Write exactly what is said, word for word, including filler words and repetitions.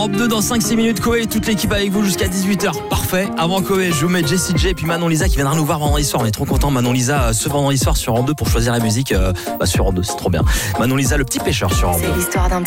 Europe deux dans cinq six minutes. Koé, toute l'équipe avec vous jusqu'à dix-huit heures. Parfait. Avant Koé, je vous mets Jessie J et puis Manon Lisa qui viendra nous voir vendredi soir. On est trop contents. Manon Lisa ce vendredi soir sur Europe deux pour choisir la musique. Euh, bah, sur Europe deux, c'est trop bien. Manon Lisa, le petit pêcheur sur Europe deux. C'est l'histoire d'un